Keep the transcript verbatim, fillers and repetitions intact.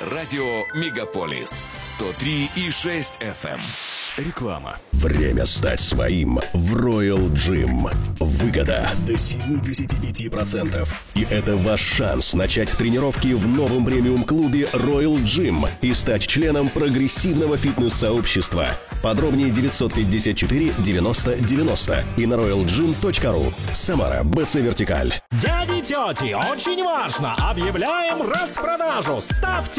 Радио Мегаполис сто три и шесть эф эм. Реклама. Время стать своим в Royal Gym. Выгода до семьдесят пять процентов. И это ваш шанс начать тренировки в новом премиум-клубе Royal Gym и стать членом прогрессивного фитнес-сообщества. Подробнее девятьсот пятьдесят четыре девяносто девяносто и на роял джим точка ру. Самара, БЦ Вертикаль. Дяди, тети, очень важно! Объявляем распродажу! Ставьте